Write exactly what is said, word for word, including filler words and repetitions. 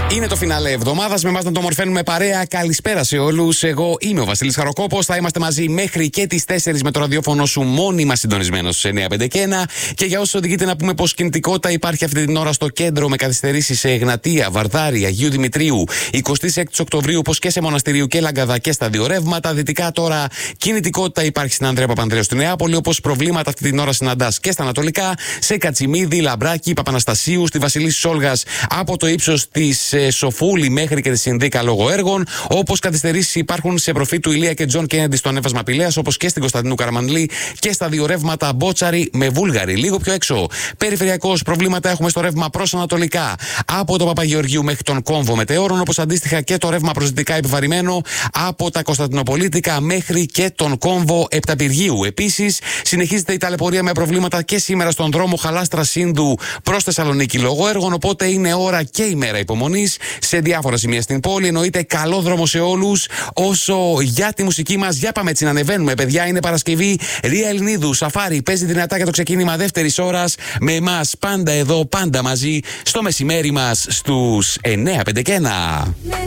Είναι το φινάλε εβδομάδας. Με εμάς να το μορφαίνουμε παρέα. Καλησπέρα σε όλους. Εγώ είμαι ο Βασίλης Χαροκόπος. Θα είμαστε μαζί μέχρι και τις τέσσερις με το ραδιόφωνο σου μόνιμα συντονισμένο στους εννιά πέντε και ένα. Και για όσους οδηγείτε, να πούμε πως κινητικότητα υπάρχει αυτή την ώρα στο κέντρο με καθυστερήσεις σε Εγνατία, Βαρδάρη, Αγίου Δημητρίου, εικοστή έκτη Οκτωβρίου, όπως και σε Μοναστηρίου και Λαγκαδά και στα δύο ρεύματα. Δυτικά τώρα κινητικότητα υπάρχει στην Ανδρέα Παπανδρέου στη Νεάπολη, όπως προβλήματα αυτή την ώρα συναντάς και στα Ανατολικά, σε Κατσιμίδη, Λαμπράκη, Παπαναστασίου, στη Βασιλίσσης Όλγας από το ύψος της Σοφούλη μέχρι και τη Συνδίκα λόγω έργων, όπως καθυστερήσεις υπάρχουν σε προφή του Ηλία και Τζον Κέννεντι στον έβασμα Πηλαίας, όπως και στην Κωνσταντινού Καραμανλή και στα δύο ρεύματα Μπότσαρη με Βούλγαρη. Λίγο πιο έξω, περιφερειακώς προβλήματα έχουμε στο ρεύμα προς Ανατολικά από το Παπαγεωργίου μέχρι τον Κόμβο Μετεώρων, όπως αντίστοιχα και το ρεύμα προς δυτικά επιβαρημένο από τα Κωνσταντινοπολίτικα μέχρι και τον Κόμβο Επταπηργίου. Επίσης, συνεχίζεται η ταλαιπωρία με προβλήματα και σήμερα στον δρόμο Χαλάστρα Σύνδου προς Θεσσαλονίκη λόγω έργων, οπότε είναι ώρα και ημέρα υπομονής σε διάφορα σημεία στην πόλη. Εννοείται καλό δρόμο σε όλους. Όσο για τη μουσική μας, για πάμε έτσι να ανεβαίνουμε, παιδιά. Είναι Παρασκευή. Ρία Ελληνίδου, Σαφάρι, παίζει δυνατά για το ξεκίνημα δεύτερης ώρας. Με εμάς πάντα εδώ, πάντα μαζί, στο μεσημέρι μας στους εννιά πέντε και ένα.